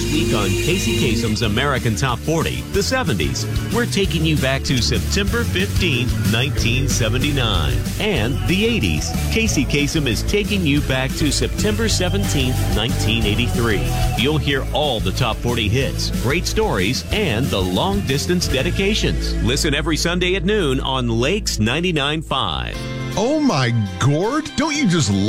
week on Casey Kasem's American Top 40, the 70s. We're taking you back to September 15, 1979. And the 80s. Casey Kasem is taking you back to September 17, 1983. You'll hear all the top 40 hits, great stories, and the long-distance dedications. Listen every Sunday at noon on Lakes 99.5. Oh, my Gord, don't you just